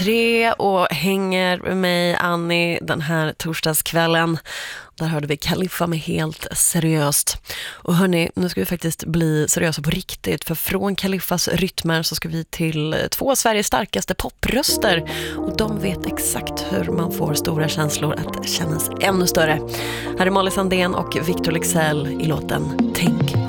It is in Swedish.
3 och hänger med mig, Annie, den här torsdagskvällen. Där hörde vi Kaliffa med Helt seriöst. Och hörni, nu ska vi faktiskt bli seriösa på riktigt. För från Kaliffas rytmer så ska vi till 2 av Sveriges starkaste popröster. Och de vet exakt hur man får stora känslor att kännas ännu större. Här är Molly Sandén och Victor Leksell i låten Tänk